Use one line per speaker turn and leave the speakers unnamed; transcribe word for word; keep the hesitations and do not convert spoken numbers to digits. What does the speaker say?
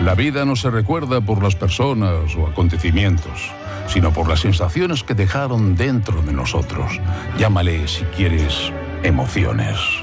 La vida no se recuerda por las personas o acontecimientos, sino por las sensaciones que dejaron dentro de nosotros. Llámale, si quieres, emociones.